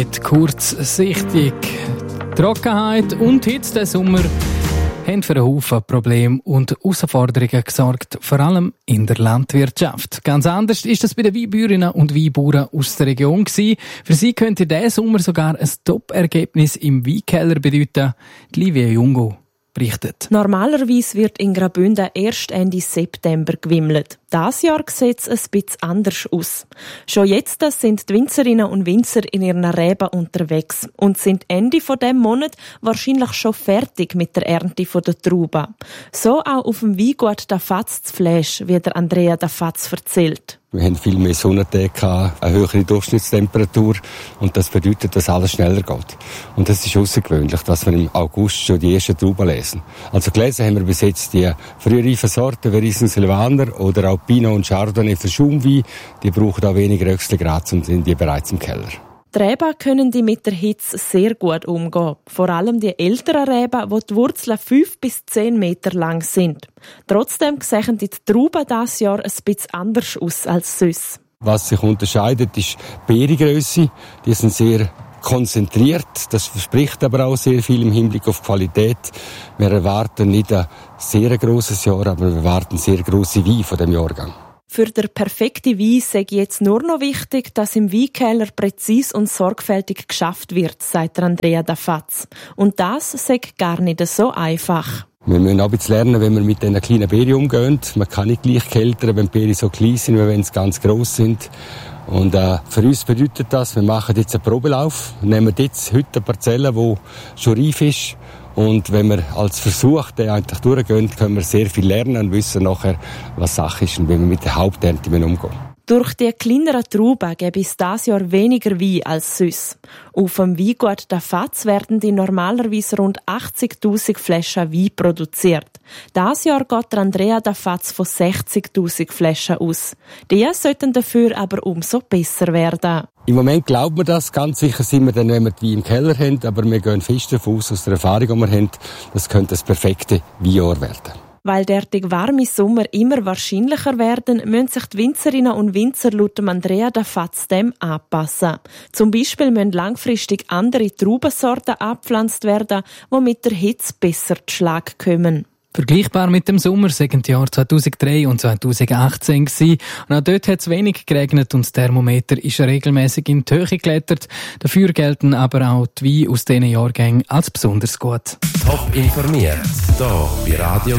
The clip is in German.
Kurzsichtig. Trockenheit und Hitze diesen Sommer haben für einen Haufen Probleme und Herausforderungen gesorgt, vor allem in der Landwirtschaft. Ganz anders ist das bei den Weinbäuerinnen und Weinbauern aus der Region gewesen. Für sie könnte diesen Sommer sogar ein Top-Ergebnis im Weinkeller bedeuten. Die Livia Jungo berichtet. Normalerweise wird in Graubünden erst Ende September gewimmelt. Dieses Jahr sieht es ein bisschen anders aus. Schon jetzt sind die Winzerinnen und Winzer in ihren Reben unterwegs und sind Ende diesem Monat wahrscheinlich schon fertig mit der Ernte der Trauben. So auch auf dem Weingut Dafatz zu Fläsch, wie der Andrea Dafatz erzählt. Wir haben viel mehr Sonnentage, eine höhere Durchschnittstemperatur und das bedeutet, dass alles schneller geht. Und das ist außergewöhnlich, dass wir im August schon die ersten Trauben lesen. Also gelesen haben wir bis jetzt die frühreifen Sorten, wie Riesling Silvaner oder auch Pinot und Chardonnay für Schaumwein. Die brauchen auch weniger Röstligrad und sind die bereits im Keller. Die Reben können die mit der Hitze sehr gut umgehen. Vor allem die älteren Reben, wo die Wurzeln 5 bis 10 Meter lang sind. Trotzdem sehen die Trauben dieses Jahr ein bisschen anders aus als sonst. Was sich unterscheidet, ist die Beerengrösse. Die sind sehr konzentriert. Das verspricht aber auch sehr viel im Hinblick auf Qualität. Wir erwarten nicht ein sehr grosses Jahr, aber wir erwarten sehr grosse Weine von dem Jahrgang. Für den perfekten Wein sei jetzt nur noch wichtig, dass im Weinkeller präzis und sorgfältig geschafft wird, sagt Andrea Dafatz. Und das sei gar nicht so einfach. Wir müssen auch ein bisschen lernen, wenn wir mit diesen kleinen Beeren umgehen. Man kann nicht gleich keltern, wenn die Beeren so klein sind, wie wenn sie ganz gross sind. Und für uns bedeutet das, wir machen jetzt einen Probelauf, nehmen jetzt heute eine Parzelle, die schon reif ist. Und wenn wir als Versuch den eigentlich durchgehen, können wir sehr viel lernen und wissen nachher, was Sache ist und wie wir mit der Haupternte umgehen. Durch die kleineren Trauben gäbe es dieses Jahr weniger Wein als sonst. Auf dem Weingut Dafatz werden die normalerweise rund 80'000 Flaschen Wein produziert. Dieses Jahr geht Andrea Dafatz von 60'000 Flaschen aus. Die sollten dafür aber umso besser werden. Im Moment glauben wir das. Ganz sicher sind wir dann, wenn wir die Wein im Keller haben. Aber wir gehen fest davon aus der Erfahrung, die wir haben, das könnte das perfekte Weinjahr werden. Weil derartig warme Sommer immer wahrscheinlicher werden, müssen sich die Winzerinnen und Winzer laut Andrea Dafatz dem anpassen. Zum Beispiel müssen langfristig andere Traubensorten angepflanzt werden, die mit der Hitze besser zu Schlag kommen. Vergleichbar mit dem Sommer waren die Jahre 2003 und 2018 gewesen. Und auch dort hat es wenig geregnet und das Thermometer ist regelmäßig in die Höhe geklettert. Dafür gelten aber auch die Weine aus diesen Jahrgängen als besonders gut. Top informiert, hier bei Radio